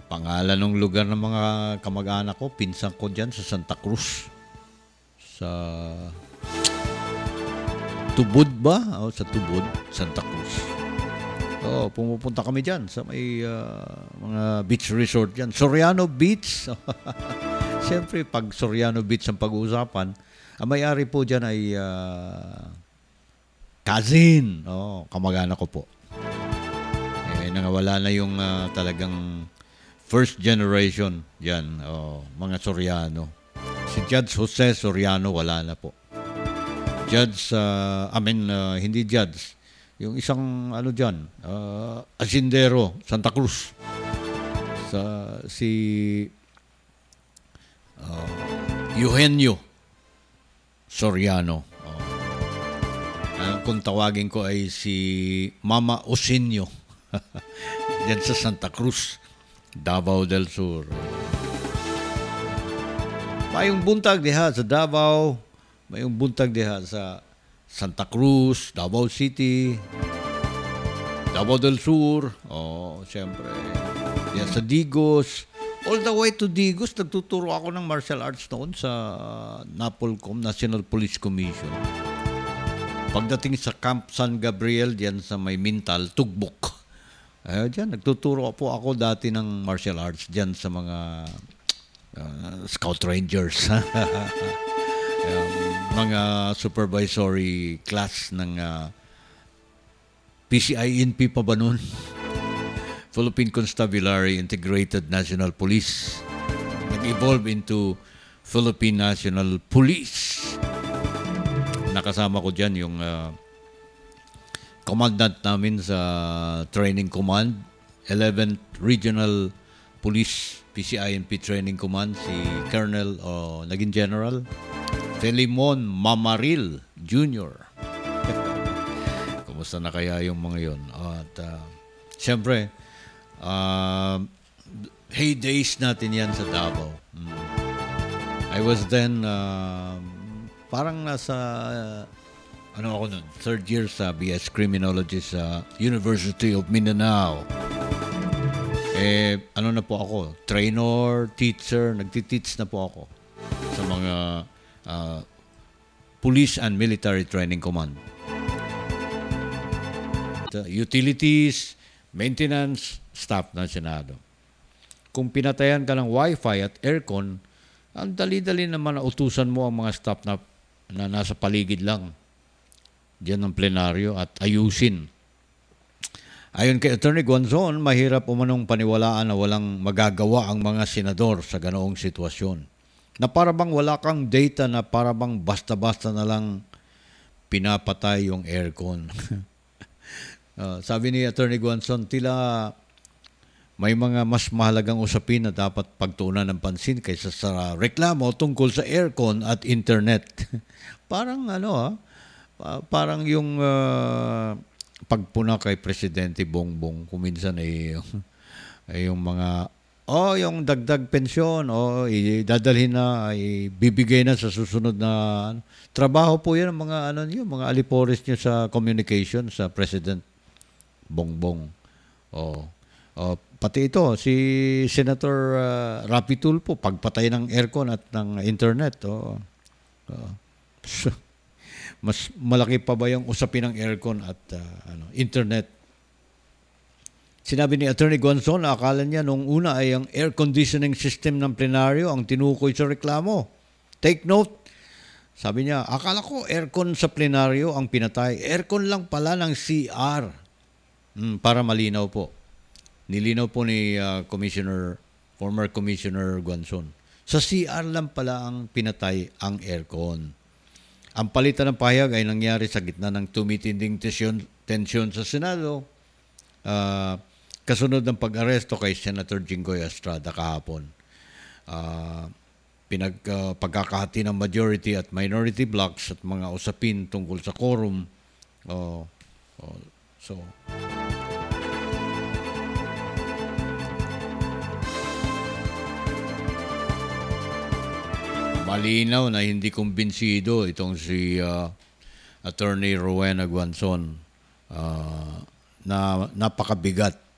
Pangalan ng lugar ng mga kamag-anak ko, pinsan ko dyan sa Santa Cruz. Sa Tubod ba? O, sa Tubod, Santa Cruz. Pumupunta kami dyan sa may mga beach resort dyan. Soriano Beach. Siyempre, pag Soriano Beach ang pag-uusapan, ang may-ari po dyan ay cousin. Kamag-anak ko po. Nangawala na yung talagang first generation dyan. Mga Soriano. Si Judge Jose Soriano, wala na po. Judge, hindi judge. Yung isang dyan, Asindero, Santa Cruz. Si Eugenio Soriano. Kung tawagin ko ay si Mama Osinio. Diyan sa Santa Cruz, Davao del Sur. Mayong buntag diha sa Davao, mayong buntag diha sa Santa Cruz, Davao City, Davao del Sur, siyempre, diyan sa Digos. All the way to Digos, nagtuturo ako ng martial arts noon sa NAPOLCOM, National Police Commission. Pagdating sa Camp San Gabriel, diyan sa may Mintal, Tugbok. Diyan, nagtuturo po ako dati ng martial arts diyan sa mga Scout Rangers. Mga supervisory class ng PCINP pa ba nun? Philippine Constabulary Integrated National Police. Nag-evolve into Philippine National Police. Nakasama ko dyan yung commandant namin sa Training Command, 11th Regional Police PCINP Training Command, si Colonel naging General Felimon Mamaril Jr. Kumusta na kaya yung mga yon? At siyempre, heydays natin yan sa Davao. I was then parang nasa ako nun, third year sa BS Criminology sa University of Mindanao. Na po ako, trainer, teacher, nagtiteach na po ako sa mga Police and Military Training Command. Utilities, maintenance, staff ng Senado. Kung pinatayan ka ng wifi at aircon, ang dali-dali naman na utusan mo ang mga staff na nasa paligid lang diyan ng plenaryo at ayusin. Ayon kay Attorney Guanzon, mahirap umanong paniwalaan na walang magagawa ang mga senador sa ganoong sitwasyon. Na parabang wala kang data, na parabang basta-basta na lang pinapatay yung aircon. Sabi ni Attorney Guanzon, tila may mga mas mahalagang usapin na dapat pagtuunan ng pansin kaysa sa reklamo tungkol sa aircon at internet. Parang parang yung pagpuna kay Presidente Bongbong, kuminsan ay yung mga yung dagdag pensyon idadalhin na, ibibigay na sa susunod na trabaho po yan, mga mga alipores niyo sa communication sa President Bongbong. Pati ito si Senator Rapi Tulfo, pagpatay ng aircon at ng internet. Mas malaki pa ba yung usapin ng aircon at internet? Sinabi ni Attorney Guanzon na akala niya nung una ay ang air conditioning system ng plenaryo ang tinukoy sa reklamo. Take note, sabi niya, akala ko aircon sa plenaryo ang pinatay. Aircon lang pala ng CR. Para malinaw po. Nilinaw po ni former Commissioner Guanzon. Sa CR lang pala ang pinatay ang aircon. Ang palitan ng pahayag ay nangyari sa gitna ng tumitinding tensyon sa Senado, kasunod ng pag-aresto kay Senator Jinggoy Estrada kahapon. Pagkakahati ng majority at minority blocks at mga usapin tungkol sa quorum. Malinaw na hindi kumbinsido itong si Attorney Rowena Guanzon na napakabigat